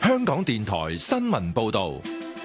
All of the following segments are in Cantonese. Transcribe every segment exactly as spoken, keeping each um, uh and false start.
香港電台新聞報道。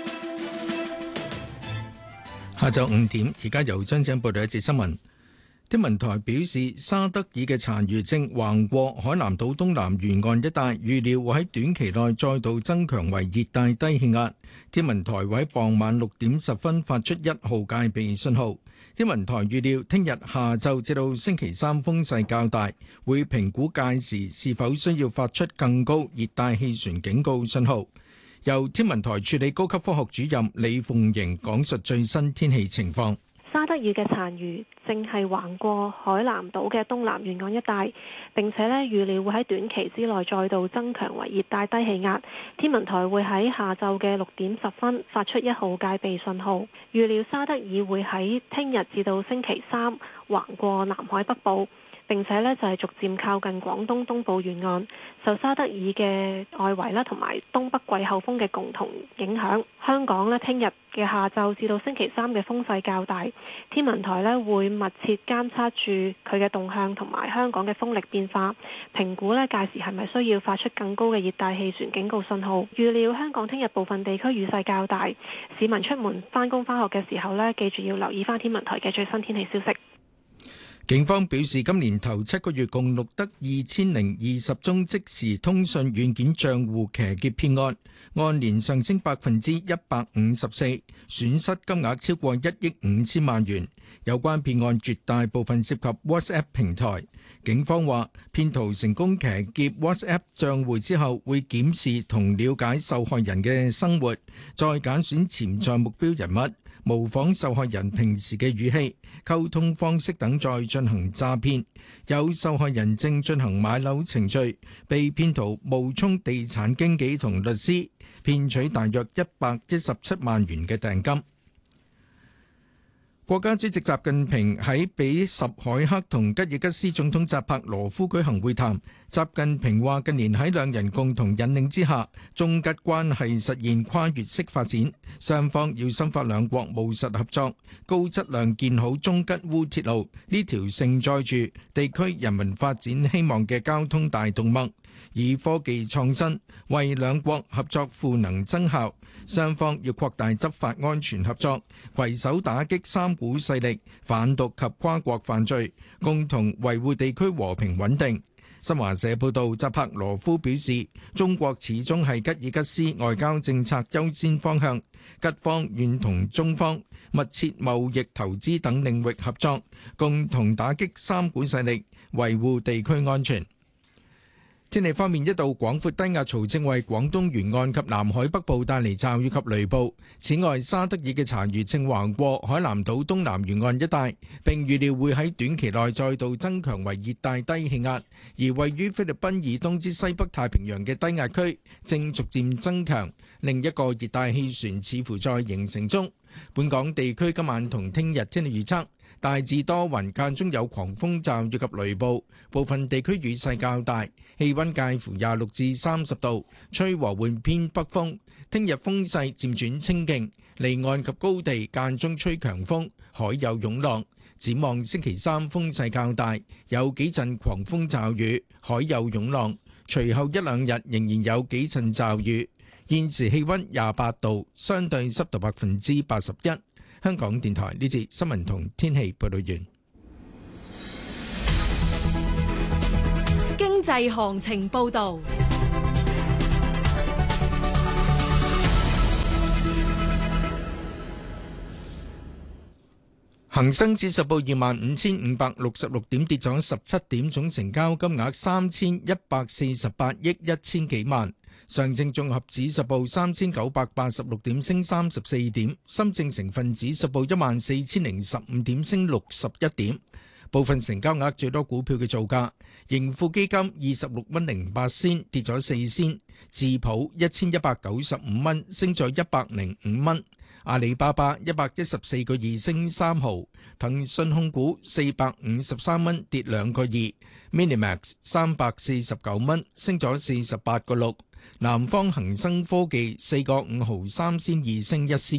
下晝五點，而家由張生報道一節新聞。天文台表示，沙德爾嘅殘餘正橫過海南島東南沿岸一帶，預料會喺短期內再度增強為熱帶低氣壓。天文台會喺傍晚六點十分發出一號戒備信號。天文台預料聽日下晝至到星期三風勢較大，會評估屆時是否需要發出更高熱帶氣旋警告信號。由天文台助理高級科學主任李鳳瑩講述最新天氣情況。 沙德爾嘅殘餘正係橫過海南島嘅東南沿岸一帶，並且咧預料會喺短期之內再度增強為熱帶低氣壓。天文台會喺下晝嘅六點十分發出一號戒備信號。預料沙德爾會喺聽日至到星期三橫過南海北部，並且呢就係逐漸靠近廣東東部沿岸，受沙德爾嘅外圍啦同埋東北季候風嘅共同影響。香港呢聽日嘅下晝至到星期三嘅風勢較大，天文台呢會密切監測住佢嘅動向同埋香港嘅風力變化，評估呢屆時係咪需要發出更高嘅熱帶氣旋警告信號。預料香港聽日部分地區雨勢較大，市民出門返工返學嘅時候呢，記住要留意返天文台嘅最新天氣消息。 警方表示，今年頭七個月共錄得二千零二十宗即時通訊軟件帳戶騎劫騙案，按年上升百分之一百五十四，損失金額超過一億五千萬元。有關騙案絕大部分涉及 WhatsApp 平台。警方話，騙徒成功騎劫 WhatsApp 帳戶之後，會檢視同了解受害人嘅生活，再揀選潛在目標人物，模仿受害人平時嘅語氣、溝通方式等，再進行詐騙。有受害人正進行買樓程序，被騙徒冒充地產經紀同律師，騙取大約一百一十七萬元嘅訂金。國家主席習近平喺比什凱克同吉爾吉斯總統扎帕羅夫舉行會談。習近平話：近年喺兩人共同引領之下，中吉關係實現跨越式發展，雙方要深化兩國務實合作，高質量建好中吉烏鐵路呢條承載住地區人民發展希望嘅交通大動脈，以科技創新為兩國合作賦能增效。雙方要擴大執法安全合作，攜手打擊三股勢力、販毒及跨國犯罪，共同維護地區和平穩定。新華社報道，扎帕羅夫表示，中國始終係吉爾吉斯外交政策優先方向，吉方願同中方密切貿易、投資等領域合作，共同打擊三股勢力，維護地區安全。天氣方面，一道廣闊低壓槽正為廣東沿岸及南海北部帶嚟驟雨及雷暴。此外，沙德爾嘅殘餘正橫過海南島東南沿岸一帶，並預料會喺短期內再度增強為熱帶低氣壓。而位於菲律賓以東至西北太平洋嘅低壓區正逐漸增強，另一個熱帶氣旋似乎在形成中。本港地區今晚同聽日天氣預測，大致多雲，間中有狂風驟雨及雷暴，部分地區雨勢較大，氣溫介乎廿六至三十度，吹和緩偏北風。聽日風勢漸轉清勁，離岸及高地間中吹強風，海有湧浪。展望星期三風勢較大，有幾陣狂風驟雨，海有湧浪。隨後一兩日仍然有幾陣驟雨。現時氣溫廿八度，相對濕度百分之八十一。香港電台呢節新聞同天氣報道完。 經濟行情報道。 恒生指數報二萬五千五百六十六點，跌咗十七點，總成交金額三千一百四十八億一千幾萬。上證綜合指數報三千九百八十六點，升三十四點。深證成分指數報一萬四千零十五點，升六十一點。部分成交額最多股票嘅造價：盈富基金二十六蚊零八仙，跌咗四仙；智普一千一百九十五蚊，升咗一百零五蚊；阿里巴巴一百一十四個二，升三毫；騰訊控股四百五十三蚊，跌兩個二；Minimax 三百四十九蚊，升咗四十八個六；南方恒生科技四個五毫三仙二，升一仙；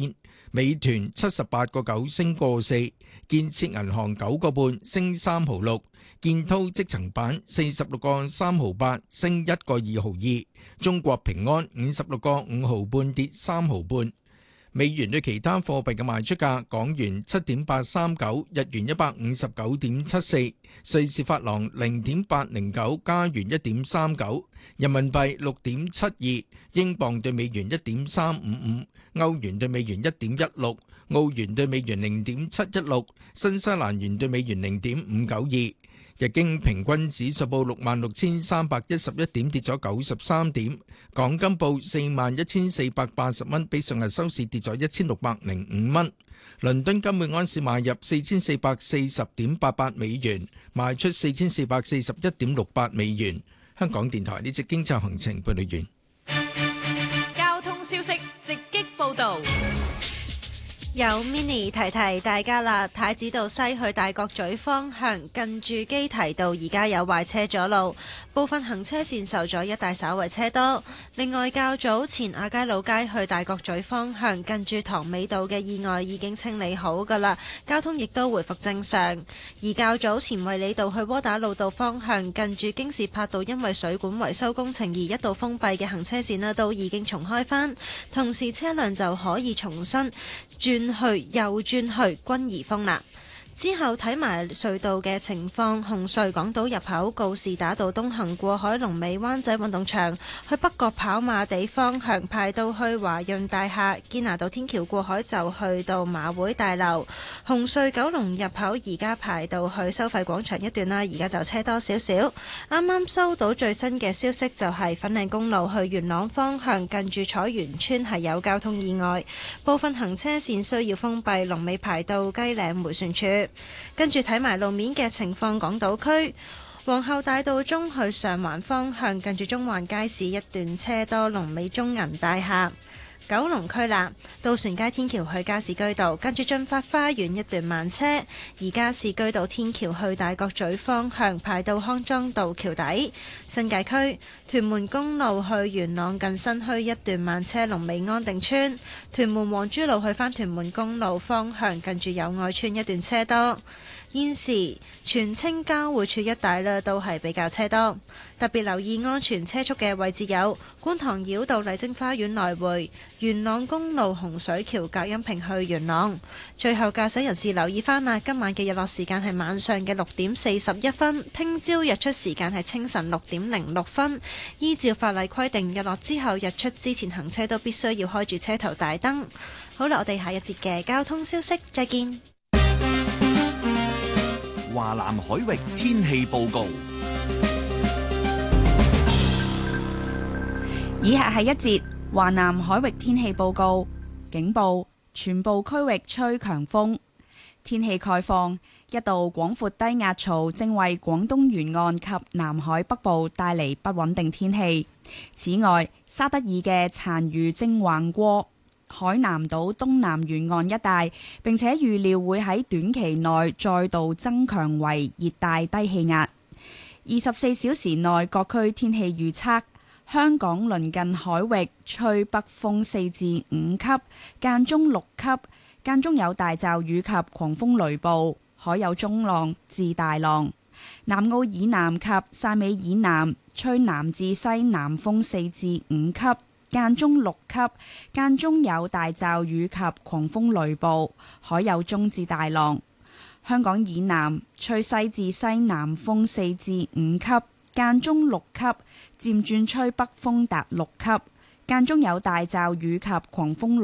美團七十八個九升個四，建設銀行九個半升三毫六，建滔積層板四十六個三毫八升一個二毫二，中國平安五十六個五毫半跌三毫半。美元對其他貨幣嘅賣出價：港元七點八三九，日元一百五十九點七四，瑞士法郎零點八零九，加元一點三九，人民幣六點七二，英鎊對美元一點三五五，歐元對美元一點一六，澳元對美元零點七一六，新西蘭元對美元零點五九二。日經平均指數報六萬六千三百一十一點，跌咗九十三點。港金報四萬一千四百八十蚊，比上日收市跌咗一千六百零五蚊。倫敦金每安士買入四千四百四十點八八美元，賣出四千四百四十一點六八美元。香港電台呢節經濟行程報道完。 交通消息直擊報道。 有 mini 提提大家啦，太子道西去大角咀方向近住基堤道而家有壞車阻路，部分行車線受阻，一帶稍為車多。另外較早前亞皆老街去大角咀方向近住塘尾道嘅意外已經清理好噶啦，交通亦都回復正常。而較早前衛理道去窩打老道方向近住京士柏道因為水管維修工程而一度封閉嘅行車線呢都已經重開返，同時車輛就可以重新轉去右轉去軍怡峰啦。之後睇埋隧道嘅情況，紅隧港島入口告士打道東行過海龍尾灣仔運動場，去北角跑馬地方向排到去華潤大廈，堅拿道天橋過海就去到馬會大樓。紅隧九龍入口而家排到去收費廣場一段啦，而家就車多少少。啱啱收到最新嘅消息就係粉嶺公路去元朗方向近住彩園村係有交通意外，部分行車線需要封閉，龍尾排到雞嶺迴旋處。跟住睇埋路面嘅情況，港島區皇后大道中去上環方向近住中環街市一段車多，龍尾中銀大廈。九龍區啦，渡船街天橋去加士居道，跟住駿發花園一段慢車；而加士居道天橋去大角咀方向排到康莊道橋底。新界區屯門公路去元朗近新墟一段慢車，龍尾安定村；屯門黃珠路去返屯門公路方向近住友愛村一段車多。現時荃青交匯處一帶呢都係比較車多，特別留意安全車速嘅位置有觀塘繞道麗晶花園來回、元朗公路洪水橋隔音屏去元朗。最後駕駛人士留意翻啦，今晚嘅日落時間係晚上嘅六點四十一分，聽朝日出時間係清晨六點零六分。依照法例規定，日落之後日出之前行車都必須要開住車頭大燈。好啦，我哋下一節嘅交通消息再見。 華南海域天氣報告。 以下係一節華南海域天氣報告。警報：全部區域吹強風。天氣概況：一道廣闊低壓槽正為廣東沿岸及南海北部帶嚟不穩定天氣。此外，沙德爾嘅殘餘正橫過海南島東南沿岸一帶，並且預料會喺短期內再度增強為熱帶低氣壓。二十四小時內各區天氣預測：香港鄰近海域吹北風四至五級，間中六級，間中有大驟雨及狂風雷暴，海有中浪至大浪。南澳以南及汕尾以南吹南至西南風四至五級，間中六級，間中有大驟雨及狂風雷暴，海有中至大浪。香港以南吹西至西南風四至五級，間中六級，漸轉吹北風達六級，間中有大驟雨及狂風雷暴。